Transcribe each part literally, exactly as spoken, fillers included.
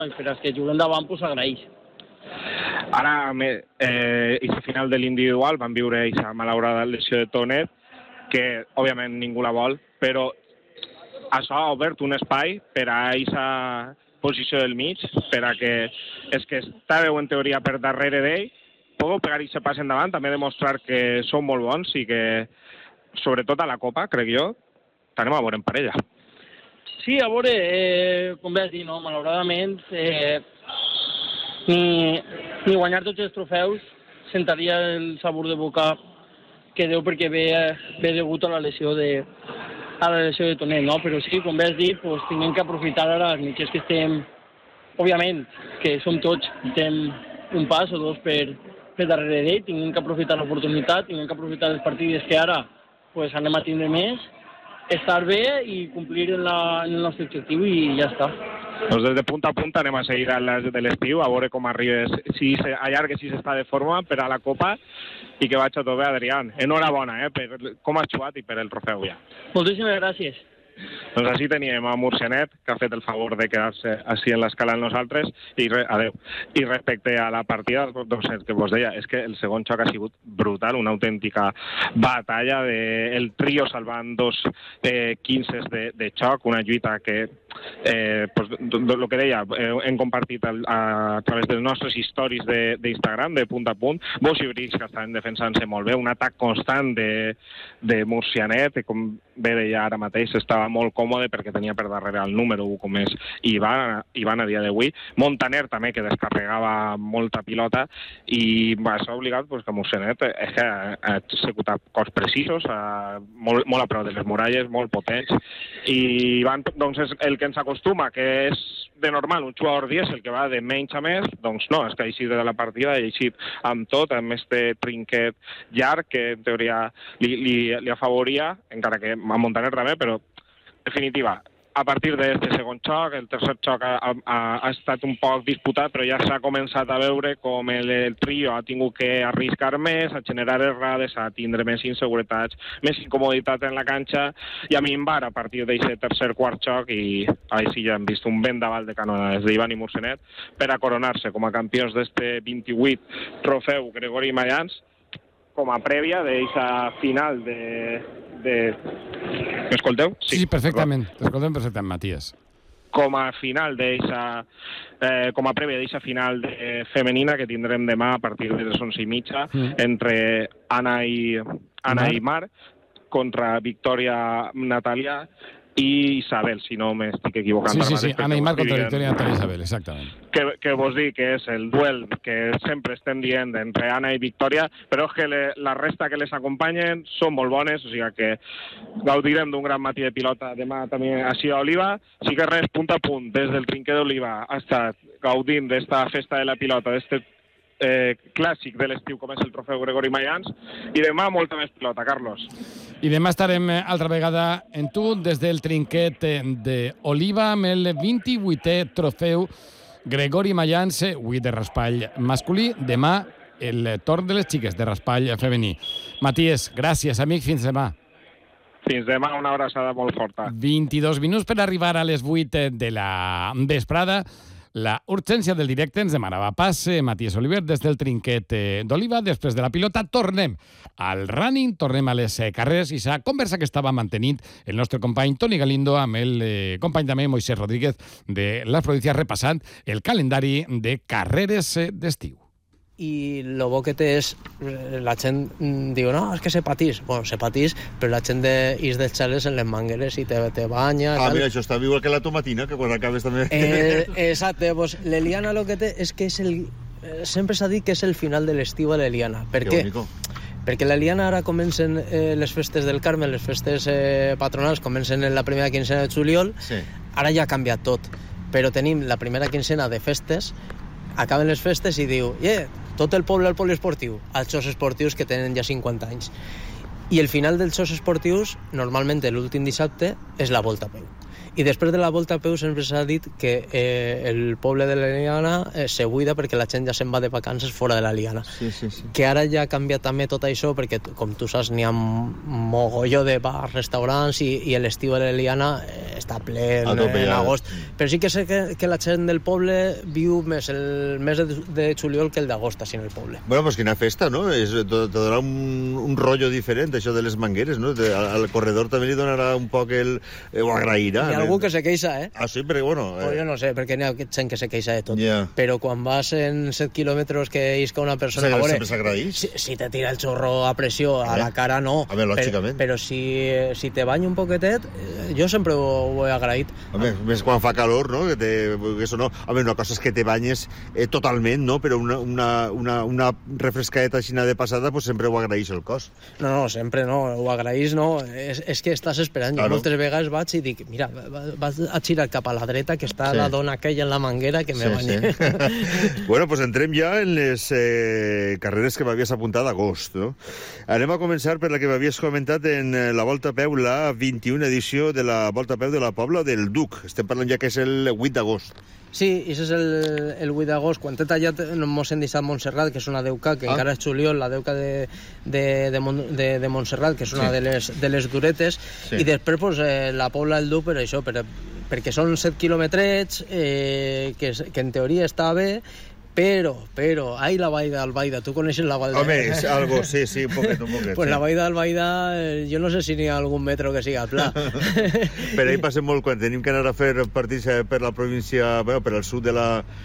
per als que juguen davant pues, s'agraeix. Ara, eh, aquesta final de l'individual van viure aquesta malaurada lesió de Tonet, que òbviament ningú la vol, però això ha obert un espai per a aquesta posició del mig, per a que els que estàveu en teoria per darrere d'ell pugueu pegar aquest pas endavant, també demostrar que són molt bons i que, sobretot a la Copa, crec jo, t'anem a veure en parella. Sí, a veure, eh, com vas dir, no? Malauradament, eh, ni, ni guanyar tots els trofeus sentaria el sabor de boca que deu perquè ve, ve degut a la lesió de, a la lesió de Tonet, no? Però sí, com vas dir, pues, tinguem que aprofitar ara els mitjans que estem, òbviament, que som tots, estem un pas o dos per, per darrere d'ell, tinguem que aprofitar l'oportunitat, tinguem que aprofitar les partides que ara pues, anem a tindre més, estar bé i complir en, la, en el nostre objectiu i ja està. Doncs des de punta a punta anem a seguir a les de l'estiu, a veure com arribes, si allargues, si s'està de forma per a la Copa i que vaig a tot bé, Adrián. Enhorabona, eh, per com has jugat i per el trofeu ja. Moltíssimes gràcies. Doncs així teníem a Murcianet, que ha fet el favor de quedar-se així en l'escala amb nosaltres, i re, adeu. I respecte a la partida, doncs el que vos deia, és que el segon xoc ha sigut brutal, una autèntica batalla del de, trio salvant dos eh, quinces de, de xoc, una lluita que, eh, pues, el que deia, eh, hem compartit a, a través dels nostres històries d'Instagram, de, de punt a punt, vos i Brix, que estan defensant-se molt bé, un atac constant de, de Murcianet, com bé deia ara mateix, estava molt còmode perquè tenia per darrere el número u com és Ivan, Ivan a dia d'avui. Montaner també, que descarregava molta pilota i va ser obligat pues, que Murcianet és que ha executat cos precisos, a, molt, molt a prop de les muralles, molt potents, i Ivan doncs, és el que ens acostuma, que és de normal un jugador dièsel que va de menys a més, doncs no, és que ha eixit de la partida, ha eixit amb tot, amb este trinquet llarg que en teoria li, li, li afavoria, encara que a Montaner també, però en definitiva, a partir d'aquest segon xoc, el tercer xoc ha, ha, ha estat un poc disputat, però ja s'ha començat a veure com el, el trio ha tingut que arriscar més, a generar errades, a tindre més inseguretats, més incomoditat en la canxa, i a minvar a partir d'aquest tercer quart xoc, i així ja hem vist un vendaval de canonades d'Ivan i Murcianet per a coronar-se com a campions d'este vint-i-vuit trofeu Gregori Mayans, com a prèvia d'aquesta final de... de... M'escolteu? Sí, sí, perfectament. T'escoltem perfectament, Matías. Com a final d'eixa, eh, com a prèvia d'eixa final de femenina que tindrem demà a partir de les onze i mitja mm. entre Anna i, Anna Mar. i Mar contra Victòria Natàlia i Isabel, si no m'estic equivocant. Sí, sí, sí, Anna i Mar contra Victòria Natàlia i Isabel, exactament. Que, que vos dic que és el duel que sempre estem dient entre Anna i Victòria, però és que le, la resta que les acompanyen són molt bones, o sigui que gaudirem d'un gran matí de pilota demà també així a Oliva. Sí que res, punt a punt, des del trinquet d'Oliva ha estat gaudint d'esta festa de la pilota, d'este Eh, clàssic de l'estiu com és el trofeu Gregori Mayans, i demà molta més pilota, Carlos. I demà estarem altra vegada en tu des del trinquet d'Oliva amb el vint-i-vuitè trofeu Gregori Mayans, avui de raspall masculí, demà el torn de les xiques de raspall femení. Matías, gràcies, amic, fins demà. Fins demà, una abraçada molt forta. vint-i-dos minuts per arribar a les vuit de la vesprada. La urgència del directe ens demanava pas Matías Oliver des del trinquet d'Oliva. Després de la pilota tornem al running, tornem a les carreres i s'ha conversa que estava mantenint el nostre company Toni Galindo amb el eh, company també Moisés Rodríguez de les províncies repassant el calendari de carreres d'estiu. I el bo que té és, la gent diu, no, és que se patís. Bueno, se patís, però la gent és dels xales en les mangueres i te, te banya... Ah, tal. Mira, això està igual que la tomatina, que quan acabes també... Eh, exacte, pues, l'Eliana el que té és que és el... Sempre s'ha dit que és el final de l'estiu a l'Eliana. Per què? Perquè l'Eliana ara comencen eh, les festes del Carme, les festes eh, patronals, comencen en la primera quincena de juliol, sí. Ara ja ha canviat tot, però tenim la primera quincena de festes, acaben les festes i diu, yeah, tot el poble al poliesportiu, als jocs esportius que tenen ja cinquanta anys. I el final dels Jocs Esportius, normalment l'últim dissabte, és la Volta a peu. I després de la Volta a peu sempre s'ha dit que eh, el poble de la Liana eh, se buida perquè la gent ja se'n va de vacances fora de la Liana. Sí, sí, sí. Que ara ja ha canviat també tot això perquè, com tu saps, n'hi ha mogolló de bars, restaurants i, i l'estiu de la Liana eh, està ple en, en agost. Però sí que sé que, que la gent del poble viu més el mes de, de juliol que el d'agost així en el poble. Bueno, pues quina festa, no? És, te, te donarà un, un rotllo diferent, això de les mangueres, no? De, al, al corredor també li donarà un poc el... Eh, ho agrairà. Hi ha algú que se queixa, eh? Ah, sí, perquè, bueno... Eh... O jo no sé, perquè n'hi ha gent que se queixa de tot. Yeah. Però quan vas en set quilòmetres que isca una persona... Sí, a veure, sempre s'agraeix. Si, si te tira el xorro a pressió a, a la cara, no. A veure, lògicament. Però, però si, si te bany un poquetet, jo sempre ho, ho he agraït. Home, més quan fa calor, no? Que te, que eso no. Home, una cosa és que te banyes eh, totalment, no? Però una, una, una, una refrescadeta així de passada, pues sempre ho agraeix el cos. No, no, sempre no. Ho agraeix, no. És, és que estàs esperant. Claro. Jo moltes vegades vaig i dic, mira, vas a girar cap a la dreta, que està sí. La dona aquella en la manguera que me sí, banye. Sí. Bueno, pues entrem ja en les eh, carreres que m'havies apuntat d'agost, no? Anem a començar per la que m'havies comentat en la Volta a peu, la vint-i-una edició de la Volta a peu de la Pobla del Duc. Estem parlant ja que és el vuit d'agost. Sí, i això és el, el vuit d'agost. Quan he tallat mos hem deixat Montserrat, que és una deuca, que ah. encara és juliol, la deuca de, de, de, de, de Montserrat, que és una sí. de, les, de les duretes, sí. I després pues, eh, la Pobla del Duc per això, per, perquè són set quilòmetres, eh, que, que en teoria està bé, però, però, ai, la Vall d'Albaida, tu coneixes la Vall d'Albaida? Home, és algo, sí, sí, un poquet, un poquet. Pues sí. La Vall d'Albaida, eh, jo no sé si n'hi ha algun metro que siga pla. Per ahí passem molt quan tenim que anar a fer partits per la província, bueno, per al sud de la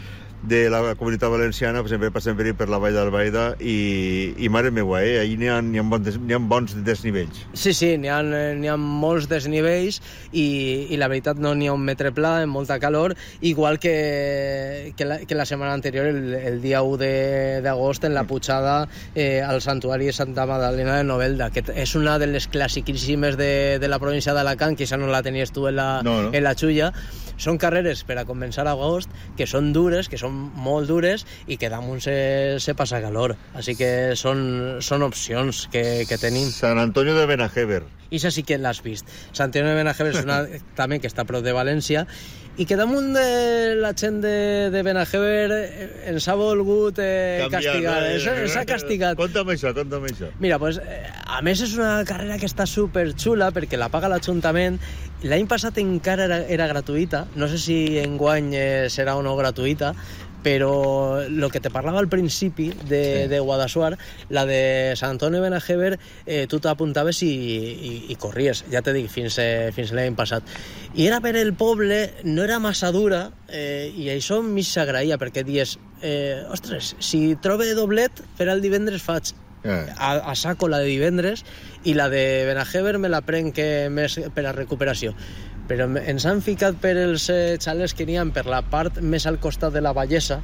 de la Comunitat Valenciana, pues sempre passem per, per la Vall d'Albaida i, i mare meva, eh? Ahir n'hi ha, n'hi ha, bons, n'hi ha bons desnivells. Sí, sí, n'hi ha, n'hi ha molts desnivells i, i la veritat no n'hi ha un metre pla, amb molta calor, igual que, que, la, que la setmana anterior, el, el dia u d'agost, en la pujada eh, al Santuari de Santa Magdalena de Novelda, que és una de les classiquíssimes de, de la província d'Alacant, que ja no la tenies tu en la, no, no. En la Xulla. Són carreres per a començar a agost, que són dures, que són molt dures i que damunt se, se passa calor. Així que són, són opcions que, que tenim. Sant Antonio de Benajever. I això sí que l'has vist. Sant Antonio de Benajever és una també que està a prop de València i que damunt de la gent de, de Benajever ens ha volgut eh, castigar. Eh? S'ha castigat. Conta'm això, conta'm això. Mira, pues, eh, a més és una carrera que està superxula perquè la paga l'Ajuntament. L'any passat encara era, era gratuïta, no sé si enguany eh, serà o no gratuïta, però el que te parlava al principi de, sí. de Guadassuar, la de Sant Antoni de Benajever, eh, tu t'apuntaves i, i, i corries, ja te dic, fins, eh, fins l'any passat. I era per el poble, no era massa dura, eh, i això m'hi s'agraïa, perquè dies, eh, ostres, si trobe doblet, per al divendres faig a, a saco la de divendres i la de Benajever me la prenc més per a recuperació. Però ens han ficat per els xalets que n'hi ha per la part més al costat de la Vallesa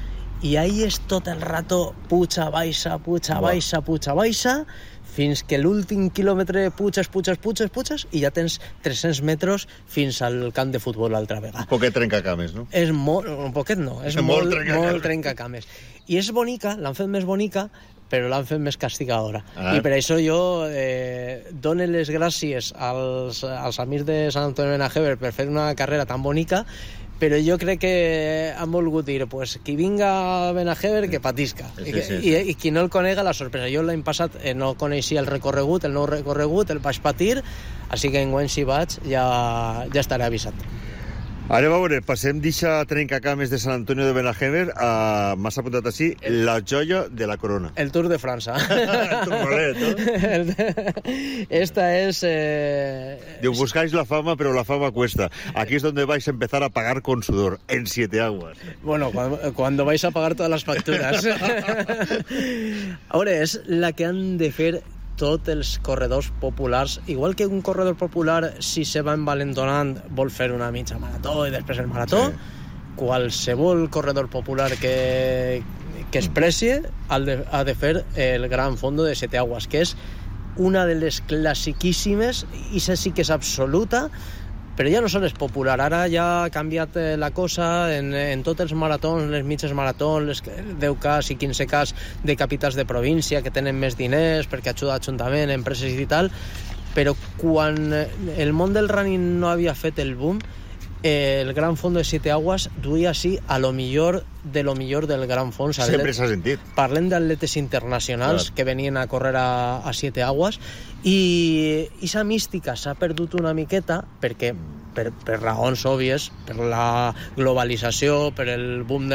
i ahí és tot el rato puja, baixa, puja, baixa, puja, baixa, fins que l'últim quilòmetre puges, puges, puges, puges i ja tens tres-cents metres fins al camp de futbol l'altra vegada. Un poquet trencacames, no? És molt, un poquet no, és molt, molt trencacames. Molt trencacames. I és bonica, l'han fet més bonica, però l'han fet més castigadora. Ah. I per això jo eh, dono les gràcies als, als amics de Sant Antoni de Benajever per fer una carrera tan bonica, però jo crec que han volgut dir, pues, qui vinga a Benajever que patisca. Sí, sí, sí. I, I qui no el conega, la sorpresa. Jo l'any passat eh, no coneixia el recorregut, el nou recorregut, el vaig patir, així que enguany si vaig ja, ja estaré avisat. Anem a veure, passem d'eixa trencacames de Sant Antonio de Benajever a, m'has apuntat així, la joia de la corona. El Tour de França. El Tourmalet, no? Esta és... Eh... Diu, buscáis la fama, pero la fama cuesta. Aquí es donde vais a empezar a pagar con sudor, en siete aguas. Bueno, cuando, cuando vais a pagar todas las facturas. Ahora, és la que han de fer tots els corredors populars, igual que un corredor popular, si se va envalentonant, vol fer una mitja marató i després el marató, sí. Qualsevol corredor popular que, que es precie ha de, ha de fer el Gran Fondo de Sete Aguas, que és una de les classiquíssimes, i això sí que és absoluta, però ja no sol és popular. Ara ja ha canviat la cosa en, en tots els maratons, les mitges maratons, les deu K i quinze K de capitals de província que tenen més diners perquè ajuda Ajuntament, empreses i tal, però quan el món del running no havia fet el boom, el Gran Fondo de Siete Aguas duia així a lo millor de lo millor del Gran Fons. Sempre s'ha sentit. Parlem d'atletes internacionals que venien a córrer a, a Siete Aguas i aquesta mística s'ha perdut una miqueta perquè per, per raons òbvies, per la globalització, per el boom